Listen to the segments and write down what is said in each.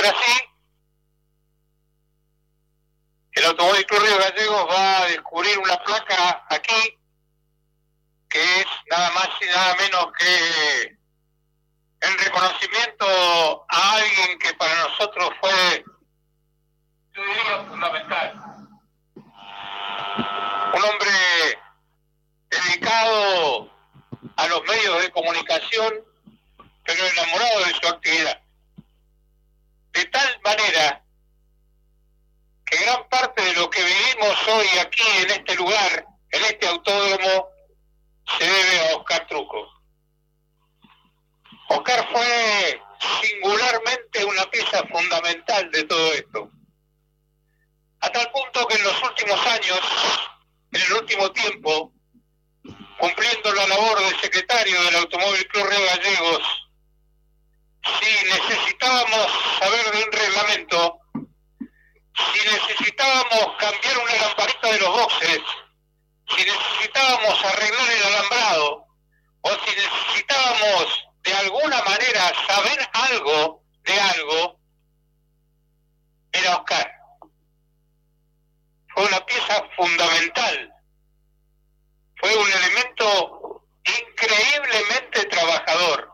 Ahora sí, el Automóvil Club Río Gallegos va a descubrir una placa aquí que es nada más y nada menos que en reconocimiento a alguien que para nosotros fue, yo diría, fundamental. Un hombre dedicado a los medios de comunicación, pero enamorado de su actividad. De tal manera que gran parte de lo que vivimos hoy aquí en este lugar, en este autódromo, se debe a Oscar Trucco. Oscar fue singularmente una pieza fundamental de todo esto. A tal punto que en los últimos años, en el último tiempo, cumpliendo la labor de secretario del Automóvil Club Río Gallegos, si necesitábamos saber de un reglamento, si necesitábamos cambiar una lamparita de los boxes, si necesitábamos arreglar el alambrado, o si necesitábamos de alguna manera saber algo de algo, era Oscar. Fue una pieza fundamental, fue un elemento increíblemente trabajador.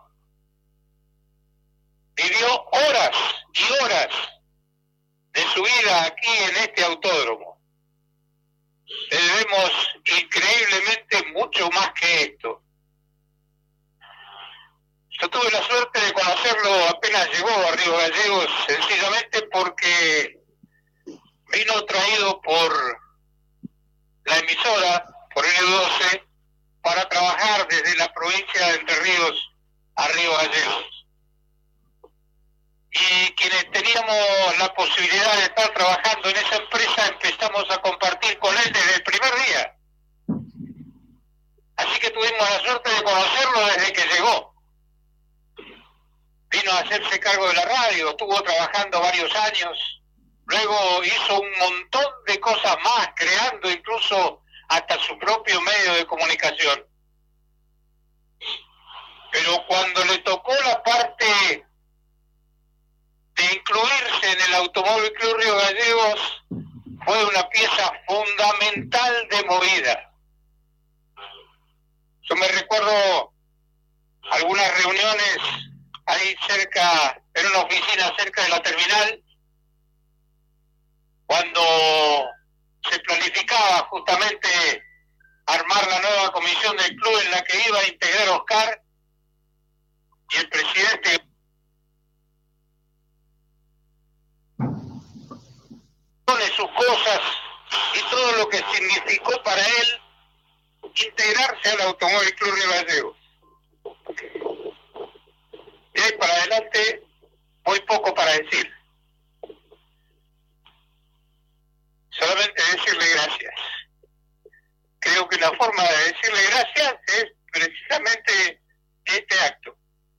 Vivió horas y horas de su vida aquí en este autódromo. Le debemos increíblemente mucho más que esto. Yo tuve la suerte de conocerlo apenas llegó a Río Gallegos, sencillamente porque vino traído por la emisora, por N12, para trabajar desde la provincia de Entre Ríos a Río Gallegos. Y quienes teníamos la posibilidad de estar trabajando en esa empresa empezamos a compartir con él desde el primer día. Así que tuvimos la suerte de conocerlo desde que llegó. Vino a hacerse cargo de la radio, estuvo trabajando varios años, luego hizo un montón de cosas más, creando incluso hasta su propio medio de comunicación. Pero cuando le tocó la parte de incluirse en el Automóvil Club Río Gallegos, fue una pieza fundamental de movida. Yo me recuerdo algunas reuniones ahí cerca, en una oficina cerca de la terminal, cuando se planificaba justamente armar la nueva comisión del club en la que iba a integrar Oscar, y el presidente de sus cosas y todo lo que significó para él integrarse al Automóvil Club Río Gallegos. De ahí para adelante, muy poco para decir. Solamente decirle gracias. Creo que la forma de decirle gracias es precisamente este acto.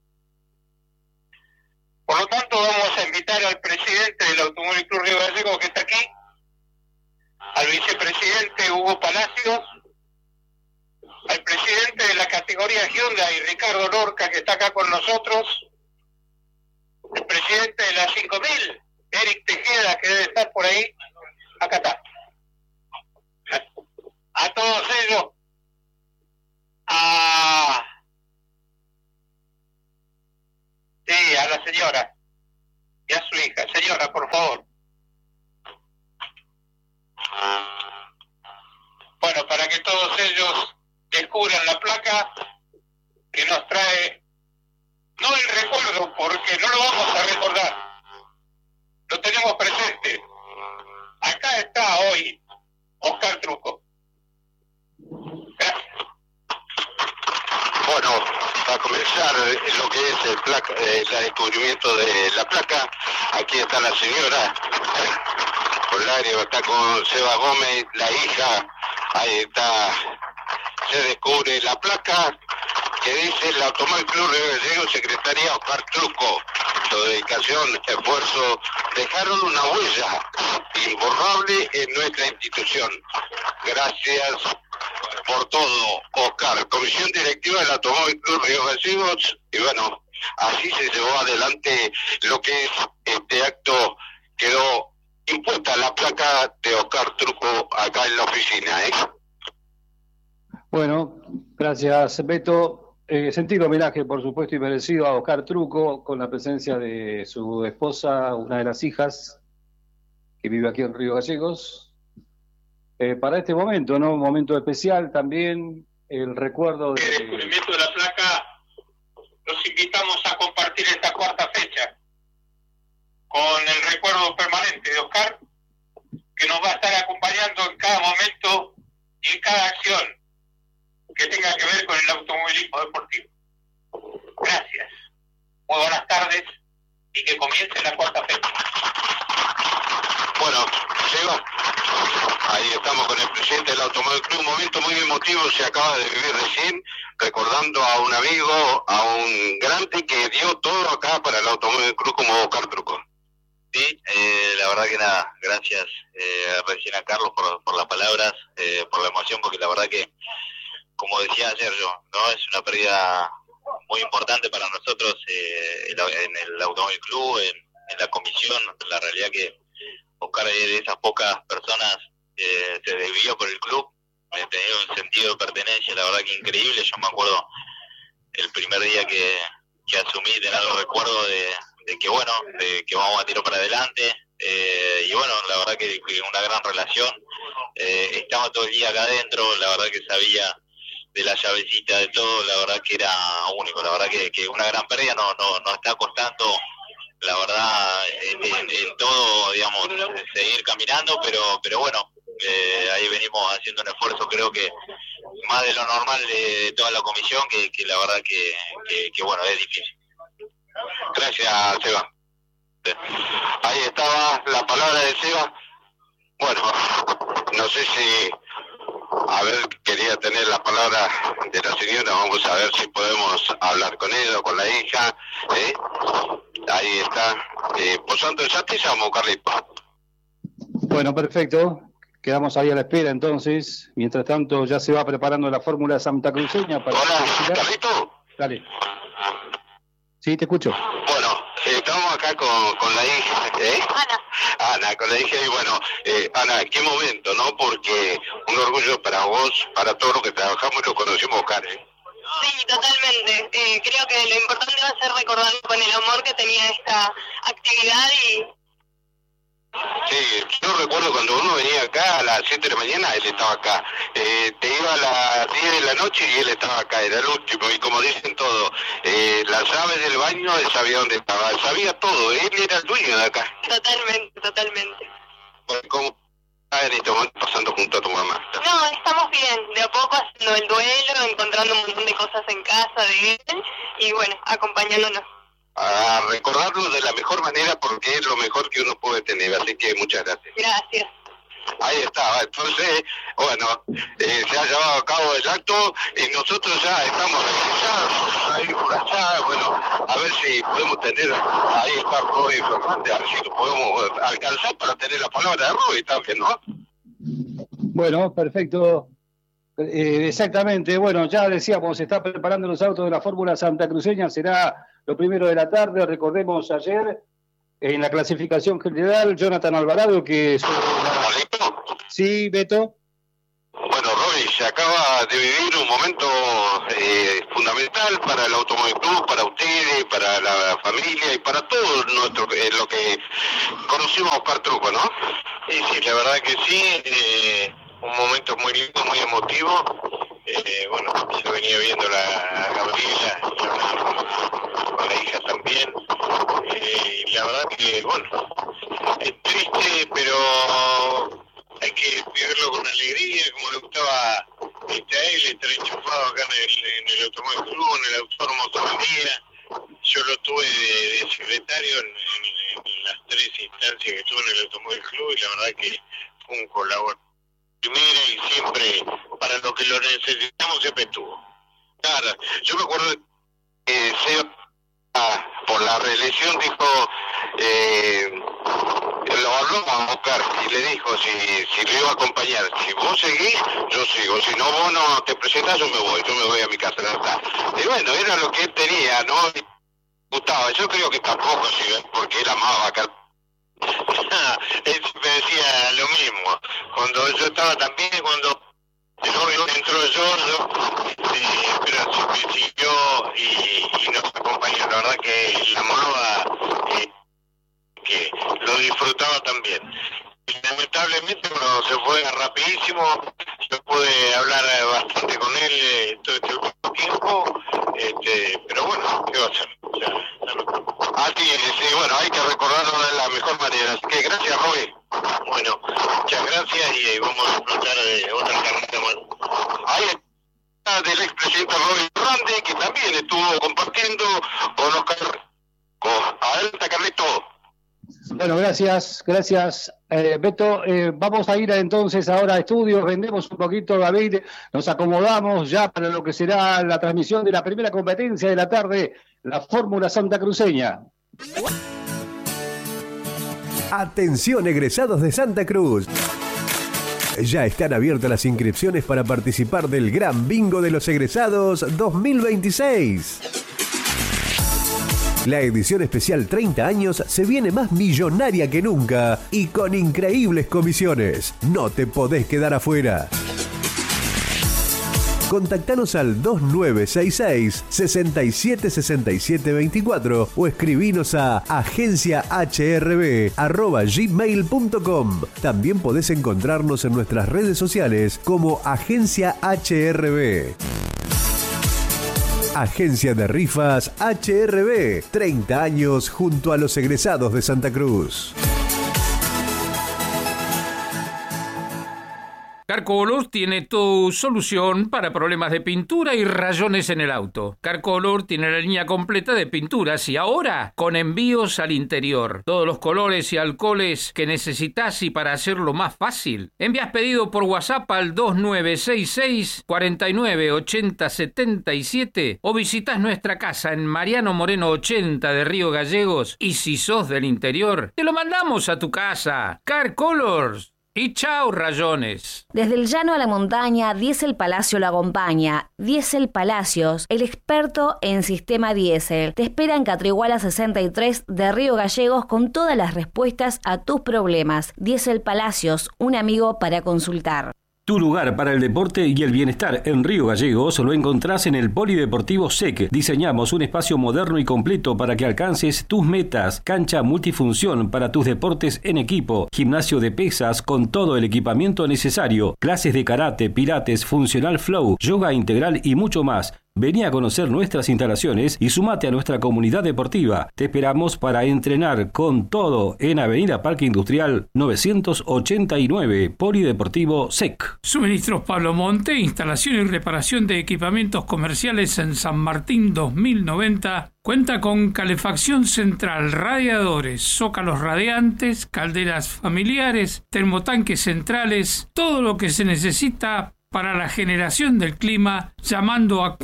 Por lo tanto, vamos a invitar al presidente del Automóvil Club Río Gallegos, que está aquí, al vicepresidente Hugo Palacios, al presidente de la categoría Hyundai, Ricardo Lorca, que está acá con nosotros, el presidente de la 5000, Eric Tejeda, que debe estar por ahí, acá está. A todos ellos, sí, a la señora y a su hija. Señora, por favor. Bueno, para que todos ellos descubran la placa que nos trae, no el recuerdo, porque no lo vamos a recordar, lo tenemos presente. Acá está hoy Oscar Trucco. Gracias. Bueno, para comenzar lo que es el descubrimiento de la placa, aquí está la señora Polario, está con Seba Gómez, la hija, ahí está, se descubre la placa que dice el Automóvil Club Río Gallegos, Secretaría Oscar Trucco. Su dedicación, esfuerzo, dejaron una huella imborrable en nuestra institución. Gracias por todo, Oscar. Comisión Directiva del Automóvil Club Río Gallegos, y bueno, así se llevó adelante lo que es este acto quedó impuesta la placa de Oscar Truco acá en la oficina, ¿eh? Bueno, gracias, Beto. Sentido homenaje, por supuesto, y merecido a Oscar Truco, con la presencia de su esposa, una de las hijas, que vive aquí en Río Gallegos. Para este momento, ¿no? Un momento especial también, el recuerdo de... El descubrimiento de la placa, los invitamos a compartir esta cuarta fecha con el recuerdo permanente de Oscar, que nos va a estar acompañando en cada momento y en cada acción que tenga que ver con el automovilismo deportivo. Gracias. Muy buenas tardes y que comience la cuarta fecha. Bueno, Seba, ahí estamos con el presidente del Automóvil Club, un momento muy emotivo se acaba de vivir recién, recordando a un amigo, a un grande que dio todo acá para el Automóvil Club como Oscar Truco. Sí, la verdad que nada, gracias recién a Carlos por las palabras, por la emoción, porque la verdad que, como decía ayer yo, no es una pérdida muy importante para nosotros en el Automóvil Club, en la comisión. La realidad que Oscar es de esas pocas personas se desvió por el club, tenía un sentido de pertenencia, la verdad que increíble. Yo me acuerdo el primer día que asumí, tener el recuerdo de que bueno, de que vamos a tirar para adelante, y bueno, la verdad que una gran relación. Estaba todo el día acá adentro, la verdad que sabía de la llavecita, de todo, la verdad que era único, la verdad que una gran pérdida, no está costando, la verdad, en todo, digamos, seguir caminando, pero bueno, ahí venimos haciendo un esfuerzo, creo que más de lo normal de toda la comisión, que la verdad que bueno, es difícil. Gracias, Seba. Ahí estaba la palabra de Seba. Bueno, no sé si... A ver, quería tener la palabra de la señora, vamos a ver si podemos hablar con ella o con la hija. Ahí está. Posando, ya te llamo, Carlito. Bueno, perfecto. Quedamos ahí a la espera entonces. Mientras tanto, ya se va preparando la fórmula santacruceña para... Hola, Carlito. Dale. Sí, te escucho. Bueno, estamos acá con la hija, Ana, con la hija, y bueno, Ana, qué momento, ¿no? Porque un orgullo para vos, para todos los que trabajamos y lo conocimos, Oscar, Sí, totalmente. Creo que lo importante va a ser recordarlo con el amor que tenía esta actividad y... Sí, yo recuerdo cuando uno venía acá a las 7 de la mañana, él estaba acá. Te iba a las 10 de la noche y él estaba acá, era el último. Y como dicen todos, las llaves del baño, él sabía dónde estaba, sabía todo, él era el dueño de acá. Totalmente. ¿Cómo está en este momento pasando junto a tu mamá? No, estamos bien, de a poco haciendo el duelo, encontrando un montón de cosas en casa de él y bueno, acompañándonos. A recordarlo de la mejor manera porque es lo mejor que uno puede tener, así que muchas gracias. Gracias. Ahí está, entonces, bueno, se ha llevado a cabo el acto y nosotros ya estamos regresados, ahí por allá, bueno, a ver si podemos tener, ahí está Roy Fernández, a ver si lo podemos alcanzar para tener la palabra de Roy también, ¿no? Bueno, perfecto. Exactamente, bueno, ya decíamos, se está preparando los autos de la Fórmula Santacruceña, será lo primero de la tarde. Recordemos ayer en la clasificación general, Jonathan Alvarado, que es... Sí, Beto. Bueno, Roy, se acaba de vivir un momento fundamental para el Automóvil Club, para ustedes, para la familia y para todo nuestro lo que conocimos a Oscar Truco, ¿no? Sí, la verdad que sí, un momento muy lindo, muy emotivo. Bueno, yo venía viendo a Gabriela y con la hija también. Y la verdad que, bueno, es triste, pero hay que vivirlo con alegría, como le gustaba a él, estar enchufado acá en el Automóvil Club, en el Autódromo todo el día. Yo lo tuve de secretario en las 3 instancias que estuve en el Automóvil Club y la verdad que fue un colaborador primera y siempre para lo que lo necesitamos siempre estuvo. Claro, yo me acuerdo que por la reelección dijo, lo habló a Oscar y le dijo si lo iba a acompañar, si vos seguís, yo sigo, si no vos no te presentás, yo me voy a mi casa, ¿verdad? Y bueno, era lo que él tenía, ¿no? Gustaba, yo creo que tampoco, porque él amaba acá. Él me decía lo mismo. Cuando yo estaba también, cuando entró Giorgio, pero siempre siguió y nos acompañó. La verdad que él amaba, que lo disfrutaba también. Y lamentablemente, bueno, se fue rapidísimo. Yo pude hablar bastante con él todo este último tiempo, pero bueno, ¿qué va a hacer? Así es, bueno, hay que recordarlo de la mejor manera. Así que gracias, Roby. Bueno, muchas gracias y vamos a disfrutar de otra carrera más. Ahí está del expresidente Roby Rande, que también estuvo compartiendo con Oscar. Adelante, Carlito. Bueno, gracias, Beto. Vamos a ir entonces ahora a estudios, vendemos un poquito, David, nos acomodamos ya para lo que será la transmisión de la primera competencia de la tarde, la Fórmula Santacruceña. Atención, egresados de Santa Cruz. Ya están abiertas las inscripciones para participar del Gran Bingo de los Egresados 2026. La edición especial 30 años se viene más millonaria que nunca y con increíbles comisiones. No te podés quedar afuera. Contactanos al 2966-676724 o escribinos a agenciahrb@gmail.com. También podés encontrarnos en nuestras redes sociales como Agencia HRB. Agencia de Rifas HRB, 30 años junto a los egresados de Santa Cruz. CarColor tiene tu solución para problemas de pintura y rayones en el auto. CarColor tiene la línea completa de pinturas y ahora con envíos al interior. Todos los colores y alcoholes que necesitas y para hacerlo más fácil. Envías pedido por WhatsApp al 2966 49 80 77 o visitas nuestra casa en Mariano Moreno 80 de Río Gallegos y si sos del interior, te lo mandamos a tu casa. CarColors. Y chao, rayones. Desde el llano a la montaña, Diesel Palacio lo acompaña. Diesel Palacios, el experto en sistema diésel. Te espera en Catriguala 63 de Río Gallegos con todas las respuestas a tus problemas. Diesel Palacios, un amigo para consultar. Tu lugar para el deporte y el bienestar en Río Gallegos lo encontrás en el Polideportivo SEC. Diseñamos un espacio moderno y completo para que alcances tus metas. Cancha multifunción para tus deportes en equipo. Gimnasio de pesas con todo el equipamiento necesario. Clases de karate, pilates, funcional flow, yoga integral y mucho más. Vení a conocer nuestras instalaciones y sumate a nuestra comunidad deportiva. Te esperamos para entrenar con todo en Avenida Parque Industrial 989, Polideportivo SEC. Suministros Pablo Monte, instalación y reparación de equipamientos comerciales en San Martín 2090. Cuenta con calefacción central, radiadores, zócalos radiantes, calderas familiares, termotanques centrales, todo lo que se necesita para la generación del clima, llamando a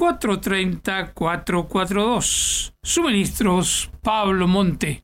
430-442. Suministros Pablo Monte.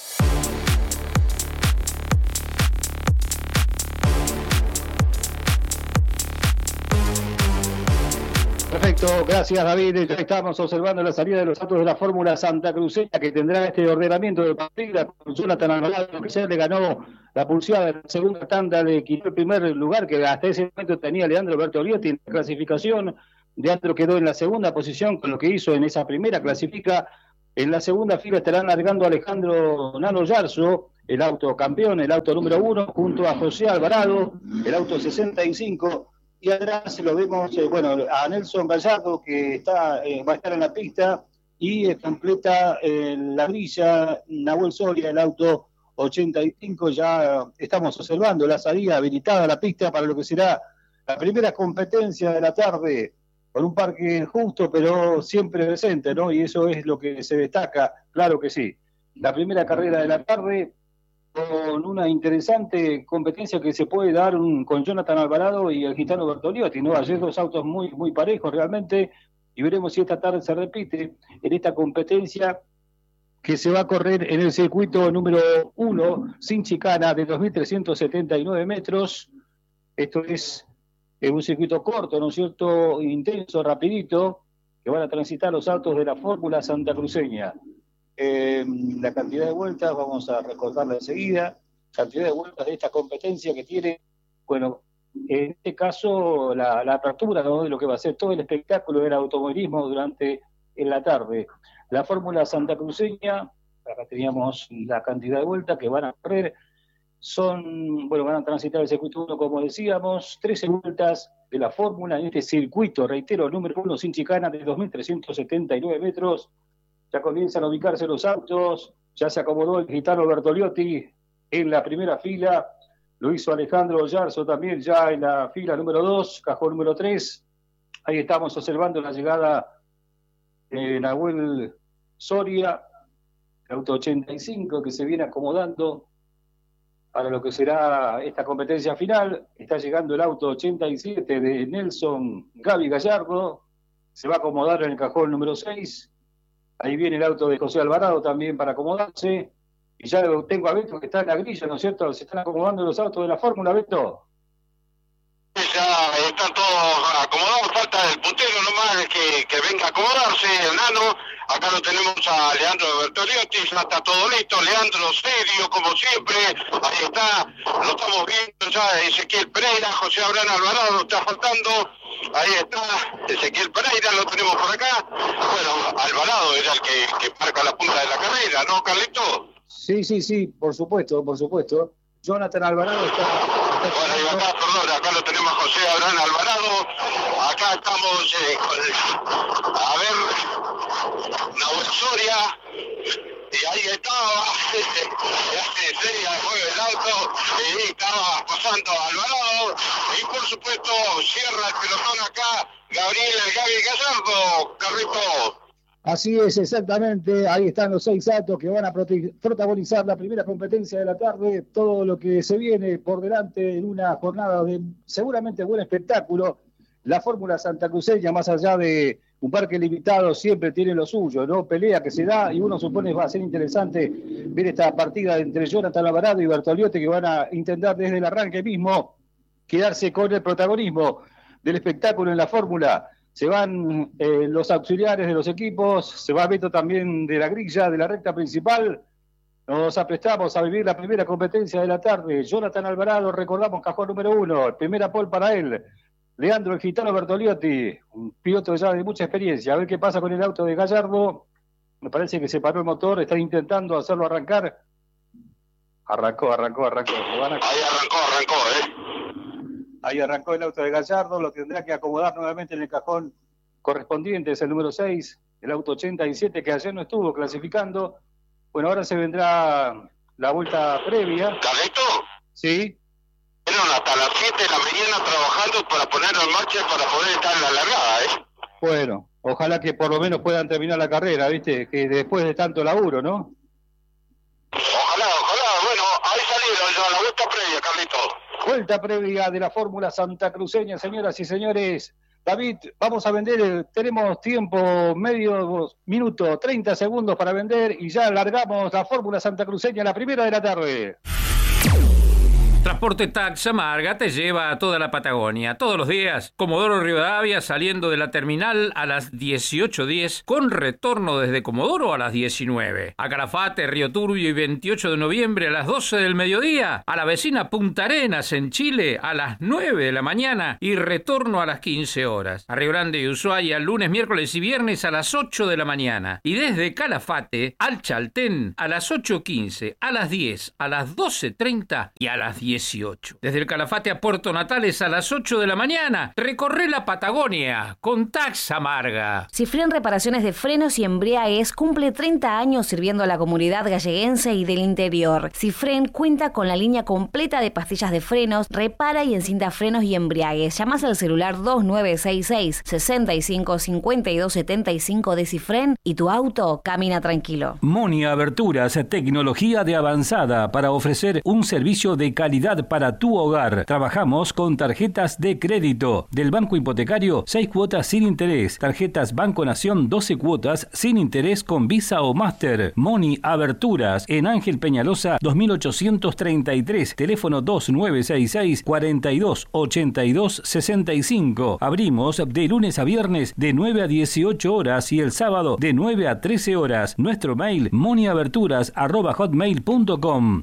Perfecto, gracias David. Ya estamos observando la salida de los autos de la Fórmula Santacruceña que tendrá este ordenamiento de partida con Jonathan Alvarado, que se le ganó la pulseada en la segunda tanda, le quitó el primer lugar que hasta ese momento tenía Leandro Bertolietti en la clasificación. Leandro quedó en la segunda posición con lo que hizo en esa primera clasifica. En la segunda fila estarán largando Alejandro Nano Yarzo, el auto campeón, el auto número 1, junto a José Alvarado, el auto 65. Y atrás lo vemos, a Nelson Gallardo, que va a estar en la pista, y completa la grilla Nahuel Soria, el auto 85. Ya estamos observando la salida habilitada a la pista para lo que será la primera competencia de la tarde, con un parque justo, pero siempre presente, ¿no? Y eso es lo que se destaca, claro que sí. La primera carrera de la tarde, con una interesante competencia que se puede dar con Jonathan Alvarado y el gitano Bertoliotti, ¿no? Ayer dos autos muy, muy parejos realmente, y veremos si esta tarde se repite en esta competencia que se va a correr en el circuito número 1, sin chicana, de 2.379 metros. Esto es un circuito corto, ¿no es cierto?, intenso, rapidito, que van a transitar los autos de la Fórmula Santacruceña. La cantidad de vueltas, vamos a recordarla enseguida, cantidad de vueltas de esta competencia que tiene, bueno, en este caso la apertura, ¿no?, de lo que va a ser todo el espectáculo del automovilismo durante la tarde. La Fórmula Santacruceña, acá teníamos la cantidad de vueltas que van a correr, van a transitar el circuito 1, como decíamos, 13 vueltas de la Fórmula en este circuito, reitero, número 1 sin chicana de 2.379 metros. Ya comienzan a ubicarse los autos, ya se acomodó el gitano Bertoliotti en la primera fila, lo hizo Alejandro Yarzo también ya en la fila número 2, cajón número 3. Ahí estamos observando la llegada de Nahuel Soria, el auto 85 que se viene acomodando para lo que será esta competencia final. Está llegando el auto 87 de Nelson Gaby Gallardo, se va a acomodar en el cajón número 6. Ahí viene el auto de José Alvarado también para acomodarse. Y ya tengo a Beto que está en la grilla, ¿no es cierto? Se están acomodando los autos de la Fórmula, Beto. Ya están todos acomodados, falta el puntero nomás que venga a acomodarse, el nano. Acá lo tenemos a Leandro Bertoliotti, ya está todo listo, Leandro serio como siempre, ahí está, lo estamos viendo ya, Ezequiel Pereira, José Abraham Alvarado está faltando, ahí está, Ezequiel Pereira lo tenemos por acá. Bueno, Alvarado era el que marca la punta de la carrera, ¿no, Carlito? Sí, por supuesto. Jonathan Alvarado está... Bueno, y acá, perdón, acá lo tenemos a José Abraham Alvarado, acá estamos a ver, Nahuel Soria, y ahí estaba, sería después el auto, y estaba pasando Alvarado, y por supuesto cierra el pelotón acá, Gabriel El Gaby Gallardo, Carrito. Así es, exactamente, ahí están los 6 autos que van a protagonizar la primera competencia de la tarde, todo lo que se viene por delante en una jornada de seguramente buen espectáculo. La Fórmula Santacruceña, más allá de un parque limitado, siempre tiene lo suyo, ¿no? Pelea que se da y uno supone va a ser interesante ver esta partida entre Jonathan Alvarado y Bertoliotti, que van a intentar desde el arranque mismo quedarse con el protagonismo del espectáculo en la Fórmula. Se van los auxiliares de los equipos, se va Beto también de la grilla, de la recta principal. Nos aprestamos a vivir la primera competencia de la tarde. Jonathan Alvarado, recordamos, cajón número 1, el primera pole para él. Leandro el gitano Bertoliotti, un piloto ya de mucha experiencia. A ver qué pasa con el auto de Gallardo. Me parece que se paró el motor, está intentando hacerlo arrancar. Arrancó. Ahí arrancó, Ahí arrancó el auto de Gallardo, lo tendrá que acomodar nuevamente en el cajón correspondiente, es el número 6, el auto 87 que ayer no estuvo clasificando. Bueno, ahora se vendrá la vuelta previa. ¿Carlito? Sí. Bueno, hasta las 7 de la mañana trabajando para ponerlo en marcha para poder estar en la largada, Bueno, ojalá que por lo menos puedan terminar la carrera, ¿viste? Que después de tanto laburo, ¿no? Ojalá. Bueno, ahí salieron ya la vuelta previa, Carlito. Vuelta previa de la Fórmula Santacruceña, señoras y señores. David, vamos a vender, tenemos tiempo, medio minuto, 30 segundos para vender y ya largamos la Fórmula Santacruceña, la primera de la tarde. Transporte Taxa Marga te lleva a toda la Patagonia, todos los días. Comodoro Rivadavia saliendo de la terminal a las 18:10, con retorno desde Comodoro a las 19. A Calafate, Río Turbio y 28 de noviembre a las 12 del mediodía. A la vecina Punta Arenas en Chile a las 9 de la mañana y retorno a las 15 horas. A Río Grande y Ushuaia lunes, miércoles y viernes a las 8 de la mañana. Y desde Calafate al Chaltén a las 8:15, a las 10, a las 12:30 y a las 18. Desde el Calafate a Puerto Natales a las 8 de la mañana. Recorre la Patagonia con Taxa Marga. Cifrén Reparaciones de Frenos y Embriagues cumple 30 años sirviendo a la comunidad galleguense y del interior. Cifrén cuenta con la línea completa de pastillas de frenos, repara y encinta frenos y embriagues. Llamás al celular 2966 65 52 75 de Cifrén y tu auto camina tranquilo. Moni Aberturas, tecnología de avanzada para ofrecer un servicio de calidad seguridad para tu hogar. Trabajamos con tarjetas de crédito. Del Banco Hipotecario, 6 cuotas sin interés. Tarjetas Banco Nación, 12 cuotas sin interés con Visa o Master. Moni Aberturas en Ángel Peñalosa 2833. Teléfono 2966 42 82 65. Abrimos de lunes a viernes de 9 a 18 horas y el sábado de 9 a 13 horas. Nuestro mail moniaberturas@hotmail.com.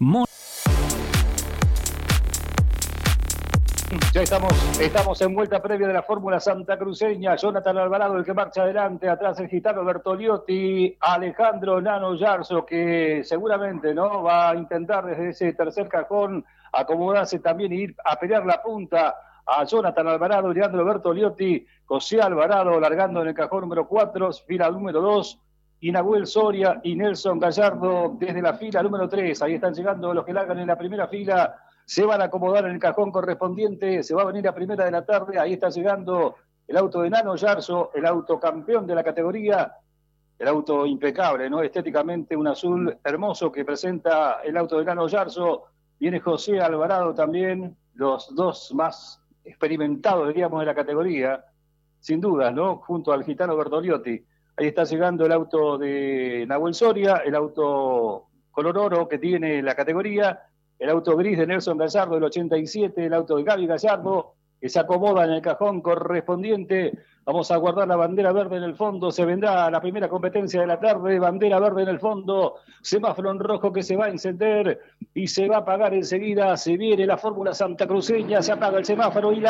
Ya estamos en vuelta previa de la Fórmula Santacruceña. Jonathan Alvarado, el que marcha adelante, atrás el gitano Bertoliotti, Alejandro Nano Yarzo, que seguramente no va a intentar desde ese tercer cajón acomodarse también y ir a pelear la punta a Jonathan Alvarado, Leandro Bertoliotti, José Alvarado largando en el cajón número 4, fila número 2, y Nahuel Soria y Nelson Gallardo desde la fila número 3. Ahí están llegando los que largan en la primera fila. Se van a acomodar en el cajón correspondiente, se va a venir a primera de la tarde, ahí está llegando el auto de Nano Yarzo, el auto campeón de la categoría, el auto impecable, ¿no? Estéticamente un azul hermoso que presenta el auto de Nano Yarzo. Viene José Alvarado también, los dos más experimentados, diríamos, de la categoría, sin dudas, ¿no? Junto al gitano Bertoliotti. Ahí está llegando el auto de Nahuel Soria, el auto color oro que tiene la categoría, el auto gris de Nelson Gallardo del 87, el auto de Gaby Gallardo, que se acomoda en el cajón correspondiente. Vamos a guardar la bandera verde en el fondo, se vendrá la primera competencia de la tarde, bandera verde en el fondo, semáforo en rojo que se va a encender y se va a apagar enseguida. Se viene la Fórmula Santacruceña, se apaga el semáforo y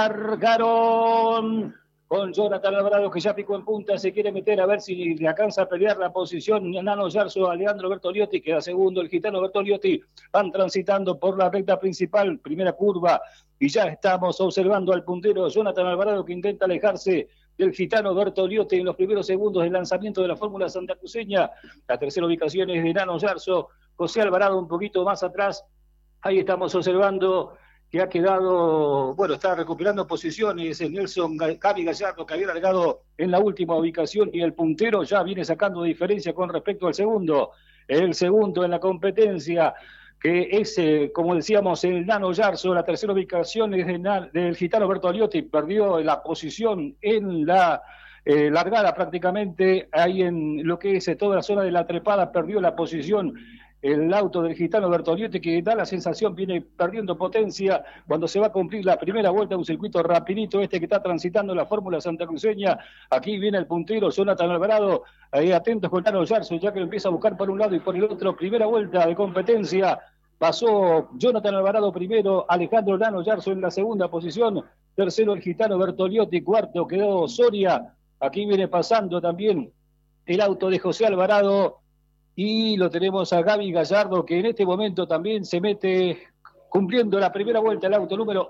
largaron con Jonathan Alvarado, que ya picó en punta, se quiere meter a ver si le alcanza a pelear la posición Nano Yarzo a Leandro Bertoliotti, queda segundo el gitano Bertoliotti. Van transitando por la recta principal, primera curva, y ya estamos observando al puntero Jonathan Alvarado, que intenta alejarse del gitano Bertoliotti en los primeros segundos del lanzamiento de la Fórmula Santacruceña. La tercera ubicación es de Nano Yarzo, José Alvarado un poquito más atrás. Ahí estamos observando que ha quedado, bueno, está recuperando posiciones el Nelson Gaby Gallardo, que había largado en la última ubicación, y el puntero ya viene sacando diferencia con respecto al segundo. El segundo en la competencia, que es, como decíamos, el Nano Yarzo. La tercera ubicación es del gitano Bertoliotti, perdió la posición en la largada prácticamente, ahí en lo que es toda la zona de la trepada, perdió la posición el auto del gitano Bertoliotti, que da la sensación, viene perdiendo potencia cuando se va a cumplir la primera vuelta, un circuito rapidito que está transitando la Fórmula Santacruceña. Aquí viene el puntero Jonathan Alvarado, ahí atentos con Nano Yarzo, ya que lo empieza a buscar por un lado y por el otro. Primera vuelta de competencia, pasó Jonathan Alvarado primero, Alejandro Nano Yarzo en la segunda posición, tercero el gitano Bertoliotti, cuarto quedó Soria. Aquí viene pasando también el auto de José Alvarado, y lo tenemos a Gaby Gallardo, que en este momento también se mete cumpliendo la primera vuelta, el auto número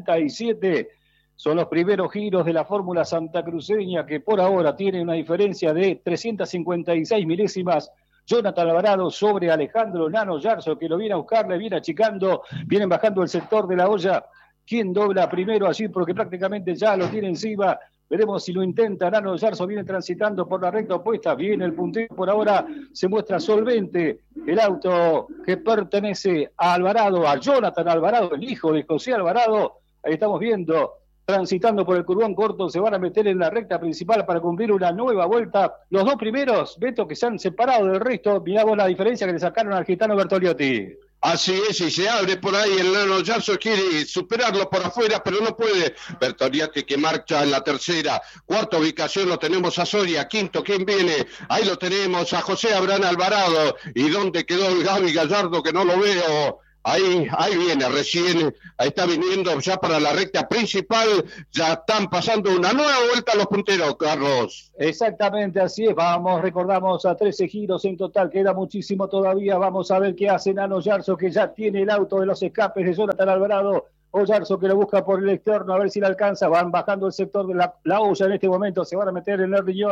87. Son los primeros giros de la Fórmula Santacruceña, que por ahora tiene una diferencia de 356 milésimas. Jonathan Alvarado sobre Alejandro Nano Yarzo, que lo viene a buscar, le viene achicando, vienen bajando el sector de la olla. ¿Quién dobla primero allí? Porque prácticamente ya lo tiene encima. Veremos si lo intenta. Nano Yarzo viene transitando por la recta opuesta. Viene el puntero. Por ahora se muestra solvente el auto que pertenece a Alvarado, a Jonathan Alvarado, el hijo de José Alvarado. Ahí estamos viendo, transitando por el curvón corto, se van a meter en la recta principal para cumplir una nueva vuelta. Los dos primeros, Beto, que se han separado del resto. Mirá vos la diferencia que le sacaron al gitano Bertoliotti. Así es, y se abre por ahí el Nano Yarzo, quiere superarlo por afuera, pero no puede. Bertoliotti, que marcha en la tercera. Cuarta ubicación lo tenemos a Soria. Quinto, ¿quién viene? Ahí lo tenemos a José Abraham Alvarado. ¿Y dónde quedó el Gaby Gallardo, que no lo veo? Ahí viene, recién, ahí está viniendo ya para la recta principal. Ya están pasando una nueva vuelta a los punteros, Carlos. Exactamente, así es. Recordamos a 13 giros en total, queda muchísimo todavía. Vamos a ver qué hace Nano Yarzo, que ya tiene el auto de los escapes de Jonathan Alvarado. O Yarzo, que lo busca por el externo, a ver si le alcanza. Van bajando el sector de la olla en este momento, se van a meter en el riñón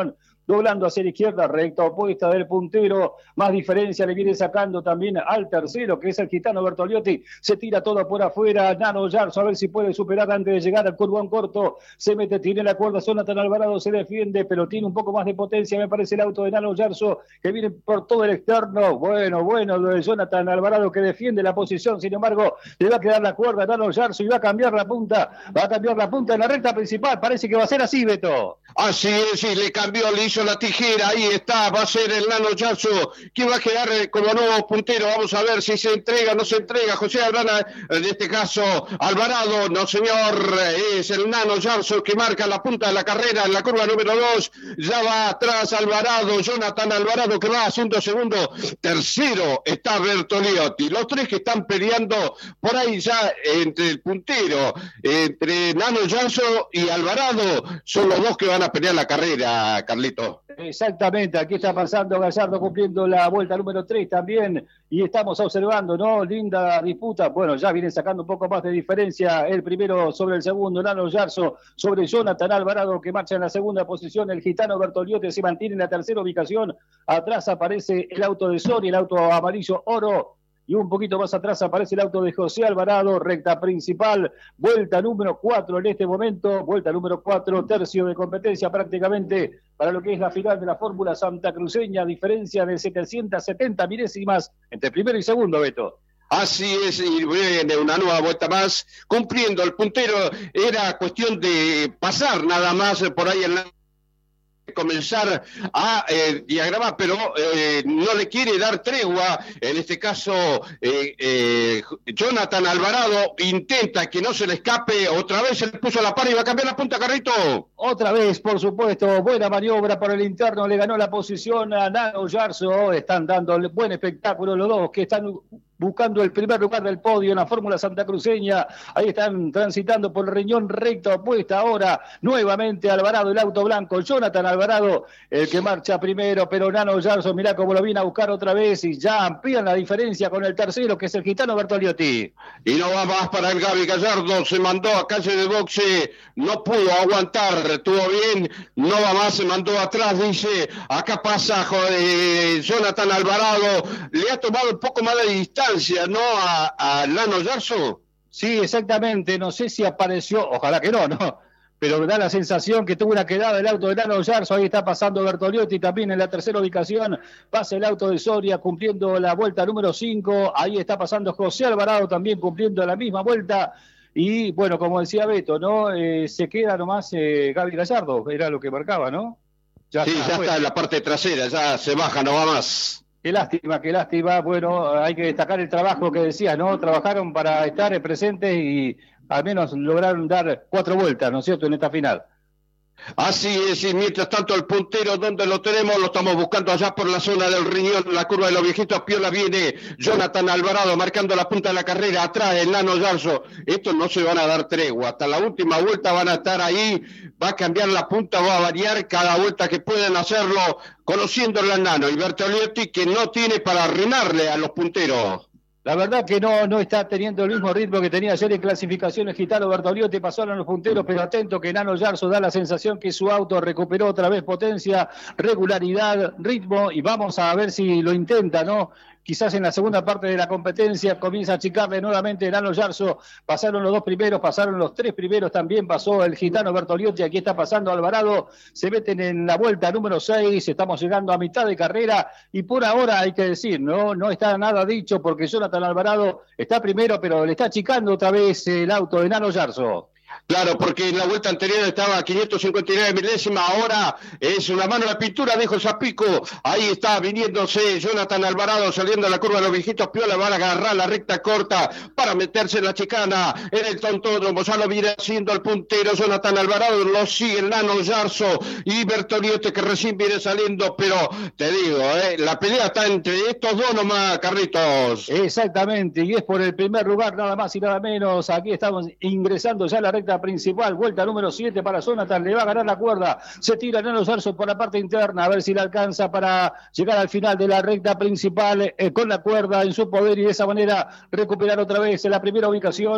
doblando hacia la izquierda, recta opuesta del puntero, más diferencia le viene sacando también al tercero, que es el gitano Bertoliotti, se tira todo por afuera, Nano Yarzo, a ver si puede superar antes de llegar al curvón corto, se mete, tiene la cuerda, Jonathan Alvarado se defiende, pero tiene un poco más de potencia, me parece el auto de Nano Yarzo, que viene por todo el externo, bueno, lo de Jonathan Alvarado que defiende la posición, sin embargo, le va a quedar la cuerda a Nano Yarzo y va a cambiar la punta en la recta principal, parece que va a ser así, Beto. Así es, sí, le hizo la tijera, ahí está, va a ser el Nano Yarzo, que va a quedar como nuevo puntero, vamos a ver si se entrega o no se entrega, José Albrana, en este caso Alvarado, no señor, es el Nano Yarzo que marca la punta de la carrera en la curva número 2, ya va atrás Alvarado, Jonathan Alvarado que va haciendo segundo, tercero está Bertoliotti, los tres que están peleando por ahí ya entre el puntero, entre Nano Yarzo y Alvarado, son los dos que van a pelear la carrera, Carlito. Exactamente, aquí está pasando Gallardo cumpliendo la vuelta número 3 también, y estamos observando, ¿no? Linda disputa, bueno, ya vienen sacando un poco más de diferencia el primero sobre el segundo, Nano Yarzo sobre Jonathan Alvarado que marcha en la segunda posición, el gitano Bertoliotti se mantiene en la tercera ubicación, atrás aparece el auto de Sony, el auto amarillo oro, y un poquito más atrás aparece el auto de José Alvarado, recta principal, vuelta número 4 en este momento, vuelta número 4, tercio de competencia prácticamente para lo que es la final de la Fórmula Santacruceña, diferencia de 770 milésimas entre primero y segundo, Beto. Así es, y viene una nueva vuelta más, cumpliendo el puntero, era cuestión de pasar nada más por ahí en la... comenzar a diagramar, pero no le quiere dar tregua, en este caso Jonathan Alvarado intenta que no se le escape, otra vez se le puso la par y va a cambiar la punta, Carrito. Otra vez, por supuesto, buena maniobra por el interno, le ganó la posición a Nano Yarzo, están dando buen espectáculo los dos que están buscando el primer lugar del podio en la Fórmula Santacruceña, ahí están transitando por el riñón recta opuesta ahora, nuevamente Alvarado, el auto blanco, Jonathan Alvarado, el que marcha primero, pero Nano Yarzo, mirá cómo lo viene a buscar otra vez y ya amplían la diferencia con el tercero, que es el gitano Bertoliotti. Y no va más para el Gaby Gallardo, se mandó a calle de boxe, no pudo aguantar, estuvo bien, no va más, se mandó atrás, dice, acá pasa Jonathan Alvarado, le ha tomado un poco más de distancia, ¿no? A Nano Yarzo. Sí, exactamente, no sé si apareció, ojalá que no, pero da la sensación que tuvo una quedada el auto de Nano Yarzo, ahí está pasando Bertoliotti también en la tercera ubicación, pasa el auto de Soria cumpliendo la vuelta número 5, ahí está pasando José Alvarado también cumpliendo la misma vuelta, y bueno, como decía Beto, ¿no? Se queda nomás Gaby Gallardo, era lo que marcaba, ¿no? Ya está en la parte trasera, ya se baja, no va más. Qué lástima. Bueno, hay que destacar el trabajo que decía, ¿no? Trabajaron para estar presentes y al menos lograron dar 4 vueltas, ¿no es cierto?, en esta final. Así es, y mientras tanto el puntero, ¿dónde lo tenemos? Lo estamos buscando allá por la zona del riñón, la curva de los viejitos Piola, viene Jonathan Alvarado marcando la punta de la carrera, atrás el Nano Yarzo. Estos no se van a dar tregua, hasta la última vuelta van a estar ahí, va a cambiar la punta, va a variar cada vuelta que pueden hacerlo, conociéndolo al Nano, y Bertoliotti que no tiene para arruinarle a los punteros. La verdad que no está teniendo el mismo ritmo que tenía ayer en clasificaciones. Gitano Bertoliotti pasaron los punteros, pero atento que Nano Yarzo da la sensación que su auto recuperó otra vez potencia, regularidad, ritmo, y vamos a ver si lo intenta, ¿no? Quizás en la segunda parte de la competencia comienza a achicarle nuevamente Nano Yarzo. Pasaron los 2 primeros, pasaron los 3 primeros, también pasó el gitano Bertoliotti, aquí está pasando Alvarado, se meten en la vuelta número 6, estamos llegando a mitad de carrera y por ahora hay que decir, no está nada dicho porque Jonathan Alvarado está primero, pero le está achicando otra vez el auto de Nano Yarzo. Claro, porque en la vuelta anterior estaba a 559 milésimas, ahora es una mano de pintura, dijo Zapico, ahí está viniéndose Jonathan Alvarado saliendo a la curva de los viejitos Piola, van a agarrar la recta corta para meterse en la chicana, en el tontódromo, ya lo viene haciendo el puntero Jonathan Alvarado, lo sigue el Nano Yarzo y Bertoliotti que recién viene saliendo, pero te digo, la pelea está entre estos dos nomás, Carlitos. Exactamente, y es por el primer lugar nada más y nada menos, aquí estamos ingresando ya a la recta principal, vuelta número 7 para Jonathan, le va a ganar la cuerda, se tira Nano Yarzo por la parte interna, a ver si le alcanza para llegar al final de la recta principal con la cuerda en su poder y de esa manera recuperar otra vez la primera ubicación.